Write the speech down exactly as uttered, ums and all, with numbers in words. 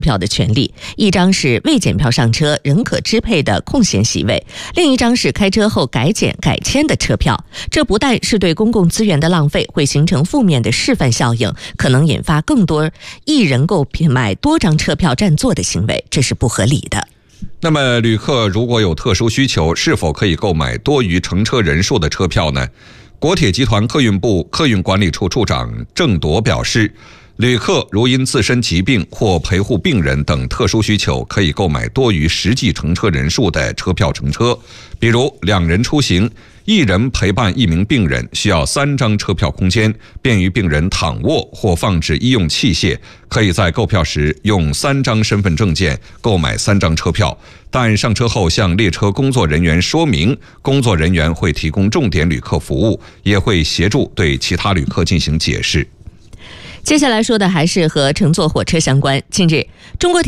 票的权利，一张是未检票上车仍可支配的空闲席位，另一张是开车后改检改签的车票。这不但是对公共资源的浪费，会形成负面的示范效应，可能引发更多一人购买多张车票占座的行为，这是不合理的。 那么旅客如果有特殊需求，是否可以购买多于乘车人数的车票呢？国铁集团客运部客运管理处处长郑铎表示，旅客如因自身疾病或陪护病人等特殊需求，可以购买多于实际乘车人数的车票乘车。比如两人出行，一人陪伴一名病人，需要三张车票空间，便于病人躺卧或放置医用器械，可以在购票时用三张身份证件购买三张车票，但上车后向列车工作人员说明，工作人员会提供重点旅客服务，也会协助对其他旅客进行解释。 接下来说的还是和乘坐火车相关。近日，中国